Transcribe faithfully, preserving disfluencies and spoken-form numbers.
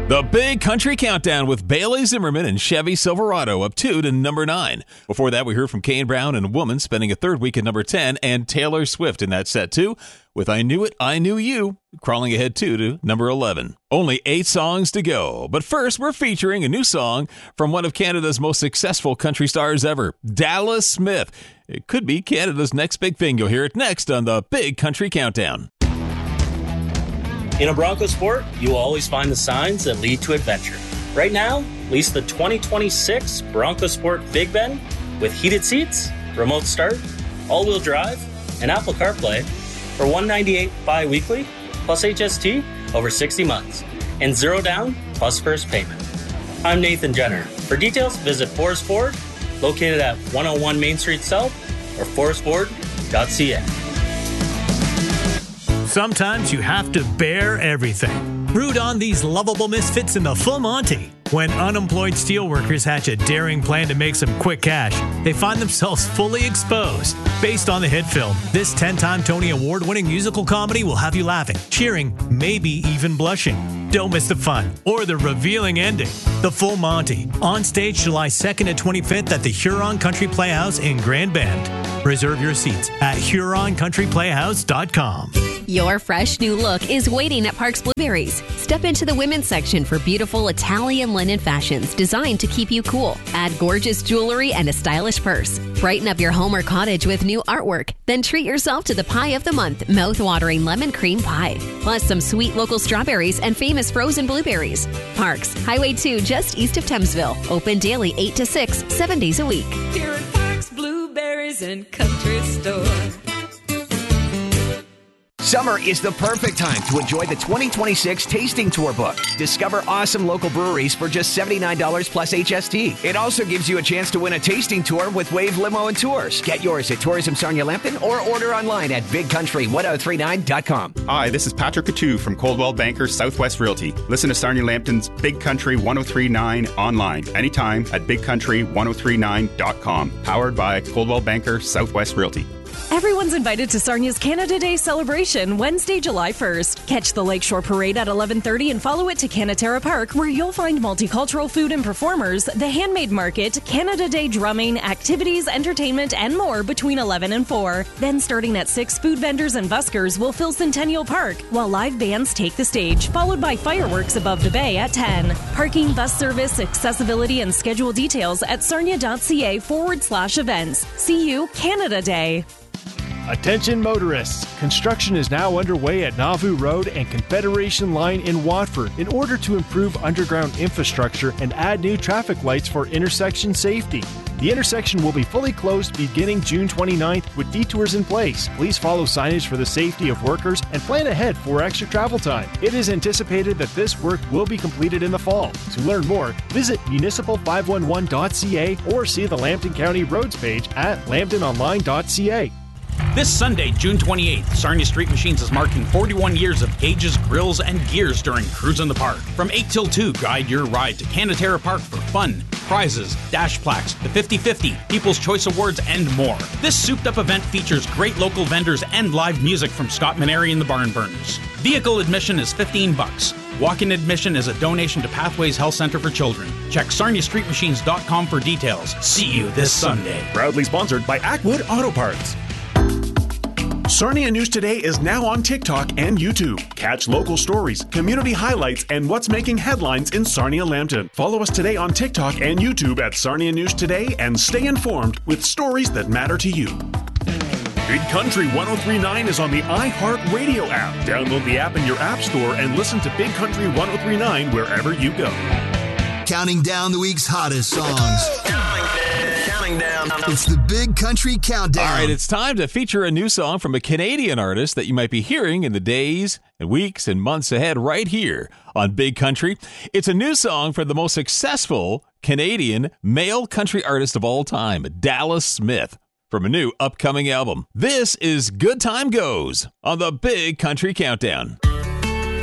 The Big Country Countdown with Bailey Zimmerman and Chevy Silverado up two to number nine. Before that, we heard from Kane Brown and Woman spending a third week at number ten, and Taylor Swift in that set too, with I Knew It, I Knew You, crawling ahead two to number eleven. Only eight songs to go. But first, we're featuring a new song from one of Canada's most successful country stars ever, Dallas Smith. It could be Canada's next big thing. You'll hear it next on the Big Country Countdown. In a Bronco Sport, you will always find the signs that lead to adventure. Right now, lease the twenty twenty-six Bronco Sport Big Ben with heated seats, remote start, all-wheel drive, and Apple CarPlay for one hundred ninety-eight dollars bi-weekly plus H S T over sixty months and zero down plus first payment. I'm Nathan Jenner. For details, visit Forest Ford, located at one oh one Main Street South or forest ford dot c a. Sometimes you have to bear everything. Root on these lovable misfits in the Full Monty. When unemployed steelworkers hatch a daring plan to make some quick cash, they find themselves fully exposed. Based on the hit film, this ten-time Tony Award-winning musical comedy will have you laughing, cheering, maybe even blushing. Don't miss the fun or the revealing ending. The Full Monty, on stage July second to twenty-fifth at the Huron Country Playhouse in Grand Bend. Reserve your seats at huron country playhouse dot com. Your fresh new look is waiting at Parks Blueberries. Step into the women's section for beautiful Italian linen fashions designed to keep you cool. Add gorgeous jewelry and a stylish purse. Brighten up your home or cottage with new artwork. Then treat yourself to the pie of the month, mouth-watering lemon cream pie. Plus some sweet local strawberries and famous frozen blueberries. Parks, Highway two just east of Thamesville. Open daily eight to six, seven days a week. Here at Parks Blueberries and Country Store. Summer is the perfect time to enjoy the twenty twenty-six Tasting Tour book. Discover awesome local breweries for just seventy-nine dollars plus H S T. It also gives you a chance to win a tasting tour with Wave Limo and Tours. Get yours at Tourism Sarnia Lambton or order online at big country ten thirty-nine dot com. Hi, this is Patrick Coutu from Coldwell Banker Southwest Realty. Listen to Sarnia Lambton's Big Country ten thirty-nine online anytime at big country ten thirty-nine dot com. Powered by Coldwell Banker Southwest Realty. Everyone's invited to Sarnia's Canada Day celebration Wednesday, July first. Catch the Lakeshore Parade at eleven thirty and follow it to Canatera Park, where you'll find multicultural food and performers, the Handmade Market, Canada Day drumming, activities, entertainment, and more between eleven and four. Then starting at six, food vendors and buskers will fill Centennial Park, while live bands take the stage, followed by fireworks above the bay at ten. Parking, bus service, accessibility, and schedule details at sarnia.ca forward slash events. See you Canada Day. Attention motorists! Construction is now underway at Nauvoo Road and Confederation Line in Watford in order to improve underground infrastructure and add new traffic lights for intersection safety. The intersection will be fully closed beginning June twenty-ninth with detours in place. Please follow signage for the safety of workers and plan ahead for extra travel time. It is anticipated that this work will be completed in the fall. To learn more, visit municipal five one one dot c a or see the Lambton County Roads page at lambton online dot c a. This Sunday, June twenty-eighth, Sarnia Street Machines is marking forty-one years of gauges, grills, and gears during Cruise in the Park. From eight till two, guide your ride to Canatera Park for fun, prizes, dash plaques, the fifty fifty, People's Choice Awards, and more. This souped-up event features great local vendors and live music from Scott Maneri and the Barnburners. Vehicle admission is fifteen bucks. Walk-in admission is a donation to Pathways Health Center for Children. Check sarnia street machines dot com for details. See you this Sunday. Proudly sponsored by Ackwood Auto Parts. Sarnia News Today is now on TikTok and YouTube. Catch local stories, community highlights, and what's making headlines in Sarnia Lambton. Follow us today on TikTok and YouTube at Sarnia News Today and stay informed with stories that matter to you. Big Country ten thirty-nine is on the iHeartRadio app. Download the app in your app store and listen to Big Country ten thirty-nine wherever you go. Counting down the week's hottest songs. Down. It's the Big Country Countdown. All right, it's time to feature a new song from a Canadian artist that you might be hearing in the days and weeks and months ahead right here on Big Country. It's a new song for the most successful Canadian male country artist of all time, Dallas Smith, from a new upcoming album. This is Good Time Goes on the Big Country Countdown.